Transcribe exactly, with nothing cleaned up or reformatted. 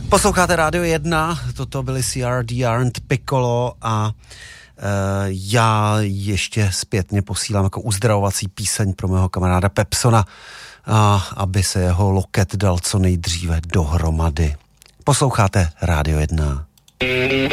Posloucháte Rádio jedna, toto byly C R D and Piccolo a e, já ještě zpětně posílám jako uzdravovací píseň pro mého kamaráda Pepsona, a, aby se jeho loket dal co nejdříve dohromady. Posloucháte Rádio jedna.